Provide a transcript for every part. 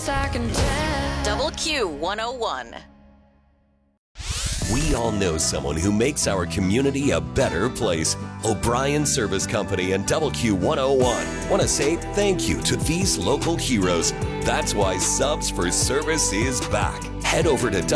best I can tell. Double Q 101. We all know someone who makes our community a better place. O'Brien Service Company and Double Q 101 want to say thank you to these local heroes. That's why Subs for Service is back. Head over to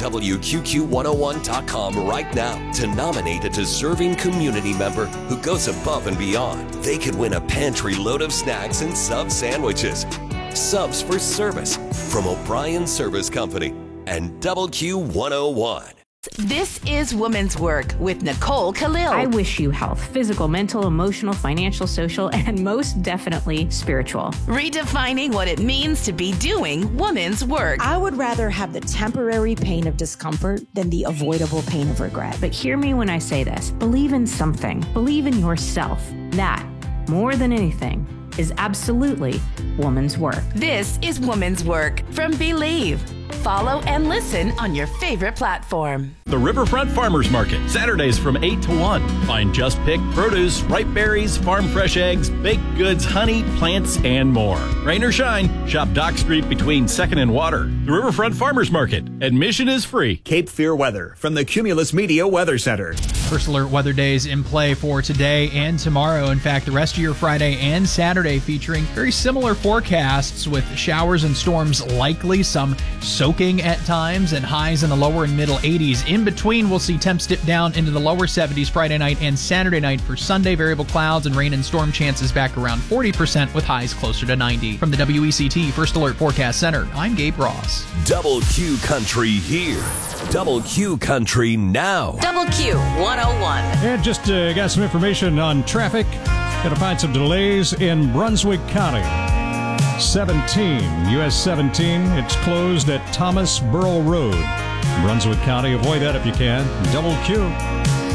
www.qqq101.com right now to nominate a deserving community member who goes above and beyond. They could win a pantry load of snacks and sub sandwiches. Subs for Service from O'Brien Service Company and Double Q 101. This is Woman's Work with Nicole Khalil. I wish you health, physical, mental, emotional, financial, social, and most definitely spiritual. Redefining what it means to be doing woman's work. I would rather have the temporary pain of discomfort than the avoidable pain of regret. But hear me when I say this. Believe in something. Believe in yourself. That, more than anything, is absolutely woman's work. This is Woman's Work from Believe. Follow and listen on your favorite platform. The Riverfront Farmers Market, Saturdays from 8 to 1. Find just picked produce, ripe berries, farm fresh eggs, baked goods, honey, plants, and more. Rain or shine, shop Dock Street between 2nd and Water. The Riverfront Farmers Market. Admission is free. Cape Fear weather from the Cumulus Media Weather Center. First Alert weather days in play for today and tomorrow. In fact, the rest of your Friday and Saturday featuring very similar forecasts with showers and storms likely, some soaking at times, and highs in the lower and middle 80s. In between, we'll see temps dip down into the lower 70s Friday night and Saturday night. For Sunday, variable clouds and rain and storm chances back around 40% with highs closer to 90. From the WECT First Alert Forecast Center, I'm Gabe Ross. Double Q Country here. Double Q Country now. Double Q 101. And just got some information on traffic. Going to find some delays in Brunswick County. 17, US 17, it's closed at Thomas Burrell Road. Brunswick County, avoid that if you can. Double Q.